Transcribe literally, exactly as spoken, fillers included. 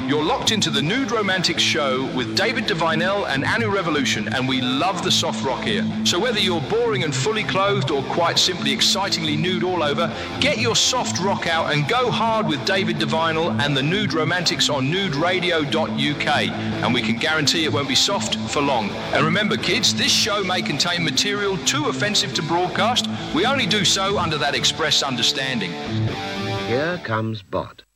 You're locked into the Nude Romantics show with David Divinell and Anu Revolution, and we love the soft rock here. So whether you're boring and fully clothed or quite simply excitingly nude all over, get your soft rock out and go hard with David Divinell and the Nude Romantics on nude radio dot U K. And we can guarantee it won't be soft for long. And remember, kids, this show may contain material too offensive to broadcast. We only do so under that express understanding. Here comes Bod.